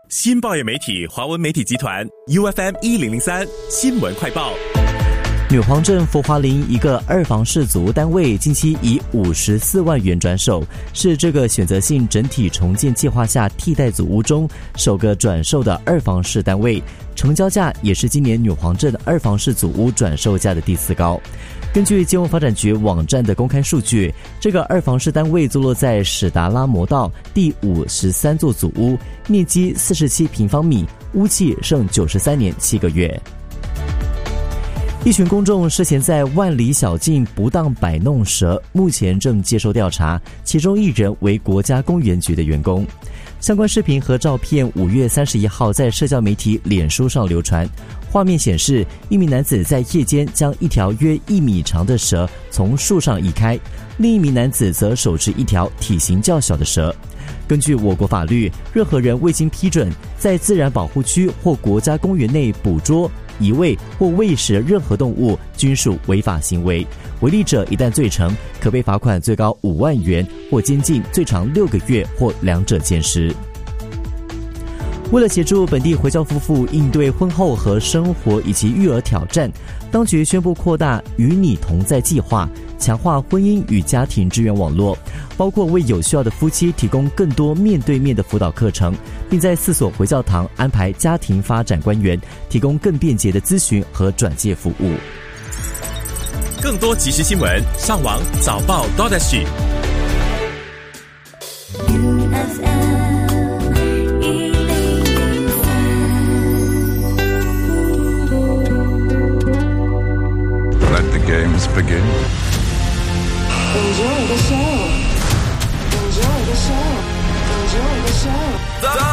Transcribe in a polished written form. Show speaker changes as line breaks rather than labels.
新报业媒体华文媒体集团 UFM1003 新闻快报。
女皇镇福华林一个二房式组屋单位近期以54万元转手，是这个选择性整体重建计划下替代组屋中首个转售的二房式单位，成交价也是今年女皇镇二房式组屋转售价的第4高。根据金融发展局网站的公开数据，这个二房式单位坐落在史达拉摩道第53座组屋，面积47平方米，屋期剩93年7个月。一群公众涉嫌在万里小径不当摆弄蛇，目前正接受调查，其中1人为国家公园局的员工。相关视频和照片5月31号在社交媒体脸书上流传，画面显示一名男子在夜间将一条约1米长的蛇从树上移开，另一名男子则手持一条体型较小的蛇。根据我国法律，任何人未经批准在自然保护区或国家公园内捕捉、移喂或喂食任何动物均属违法行为，违例者一旦罪成，可被罚款最高5万元或监禁最长6个月或2者兼施。为了协助本地回教夫妇应对婚后和生活以及育儿挑战，当局宣布扩大与你同在计划，强化婚姻与家庭支援网络，包括为有需要的夫妻提供更多面对面的辅导课程，并在4所回教堂安排家庭发展官员，提供更便捷的咨询和转介服务。
更多即时新闻，上网早报 .SG。
Games begin.
Enjoy the show. Enjoy the show. Enjoy the show.